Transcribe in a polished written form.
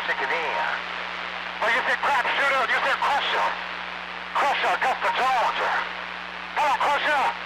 sinking in. Well, you said crap shooter, you said crusher. Crusher, Augusta Georgia. Come on, crusher.